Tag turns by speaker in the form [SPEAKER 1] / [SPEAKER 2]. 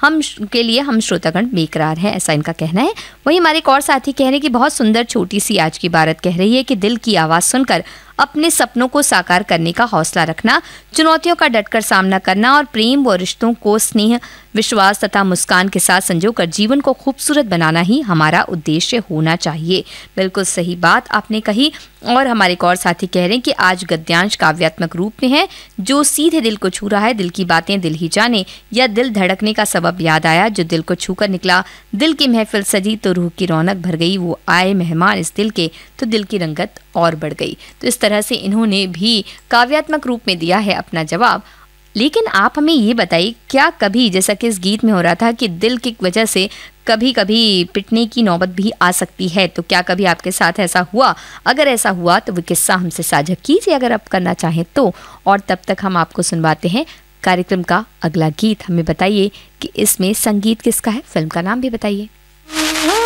[SPEAKER 1] के लिए हम श्रोतागण बेकरार हैं, ऐसा इनका कहना है। वहीं हमारे एक और साथी कह रहे हैं कि बहुत सुंदर छोटी सी आज की बात कह रही है कि दिल की आवाज़ सुनकर अपने सपनों को साकार करने का हौसला रखना, चुनौतियों का डटकर सामना करना और प्रेम व रिश्तों को स्नेह, विश्वास तथा मुस्कान के साथ संजोकर जीवन को खूबसूरत बनाना ही हमारा उद्देश्य होना चाहिए। बिल्कुल सही बात आपने कही। और हमारे एक और साथी कह रहे हैं कि आज गद्यांश काव्यात्मक रूप में है, जो सीधे दिल को छू रहा है। दिल की बातें दिल ही जाने, या दिल धड़कने का सबब याद आया, जो दिल को छूकर निकला। दिल की महफिल सजी तो रूह की रौनक भर गई, वो आए मेहमान इस दिल के तो दिल की रंगत और बढ़ गई। तो इस तरह से इन्होंने भी काव्यात्मक रूप में दिया है अपना जवाब। लेकिन आप हमें ये बताइए, क्या कभी, जैसा कि इस गीत में हो रहा था कि दिल की वजह से कभी कभी पिटने की नौबत भी आ सकती है, तो क्या कभी आपके साथ ऐसा हुआ? अगर ऐसा हुआ तो वो किस्सा हमसे साझा कीजिए अगर आप करना चाहें तो। और तब तक हम आपको सुनवाते हैं कार्यक्रम का अगला गीत। हमें बताइए कि इसमें संगीत किसका है, फिल्म का नाम भी बताइए।